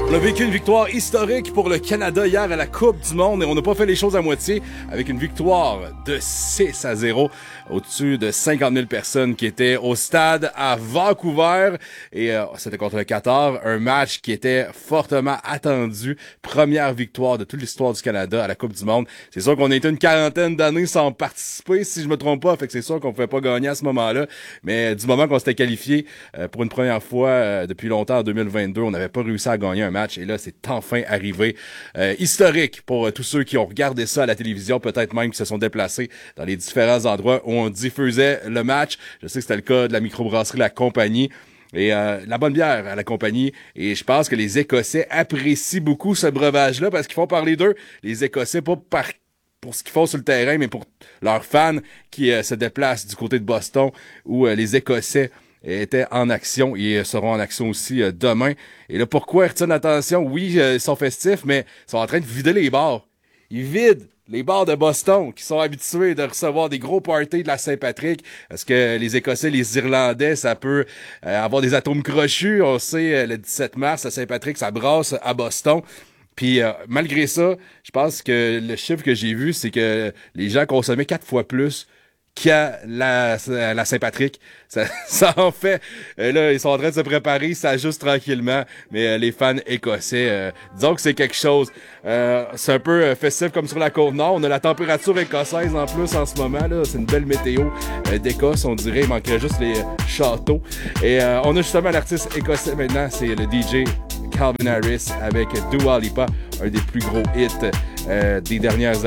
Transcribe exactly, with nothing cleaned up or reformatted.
On a vécu une victoire historique pour le Canada hier à la Coupe du Monde et on n'a pas fait les choses à moitié avec une victoire de six à zéro au-dessus de cinquante mille personnes qui étaient au stade à Vancouver et euh, c'était contre le Qatar, un match qui était fortement attendu. Première victoire de toute l'histoire du Canada à la Coupe du Monde. C'est sûr qu'on a été une quarantaine d'années sans participer, si je me trompe pas, fait que c'est sûr qu'on ne pouvait pas gagner à ce moment-là, mais du moment qu'on s'était qualifié euh, pour une première fois euh, depuis longtemps en deux mille vingt-deux, on n'avait pas réussi à gagner un match et là c'est enfin arrivé. Euh, historique pour euh, tous ceux qui ont regardé ça à la télévision, peut-être même qui se sont déplacés dans les différents endroits où on diffusait le match. Je sais que c'était le cas de la microbrasserie La Compagnie et euh, la bonne bière à La Compagnie, et je pense que les Écossais apprécient beaucoup ce breuvage-là parce qu'ils font parler d'eux, les Écossais, pas par pour ce qu'ils font sur le terrain, mais pour leurs fans qui euh, se déplacent du côté de Boston où euh, les Écossais étaient en action et seront en action aussi euh, demain. Et là, pourquoi ils retiennent l'attention? Oui, euh, ils sont festifs, mais ils sont en train de vider les bars. Ils vident les bars de Boston, qui sont habitués de recevoir des gros parties de la Saint-Patrick, parce que les Écossais, les Irlandais, ça peut euh, avoir des atomes crochus. On sait, euh, le dix-sept mars, à Saint-Patrick, ça brasse à Boston. Puis euh, malgré ça, je pense que le chiffre que j'ai vu, c'est que les gens consommaient quatre fois plus qu'à la, la Saint-Patrick. Ça, ça en fait. Euh, là, ils sont en train de se préparer, ça ajuste tranquillement. Mais euh, les fans écossais, euh, disons que c'est quelque chose. Euh, c'est un peu euh, festif comme sur la Côte-Nord. On a la température écossaise en plus en ce moment. Là, c'est une belle météo euh, d'Écosse, on dirait. Il manquerait juste les euh, châteaux. Et euh, on a justement l'artiste écossais maintenant, c'est le D J Calvin Harris avec Dua Lipa, un des plus gros hits euh, des dernières